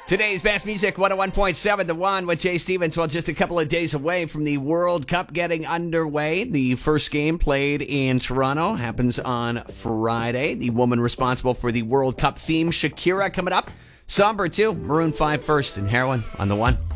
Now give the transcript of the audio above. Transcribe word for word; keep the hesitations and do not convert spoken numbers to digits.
Today's best music, one oh one point seven The One with Jay Stevens. Well, just a couple of days away from the World Cup getting underway. The first game played in Toronto happens on Friday. The woman responsible for the World Cup theme, Shakira, coming up. Somber, too. Maroon five first and Heroin on The One.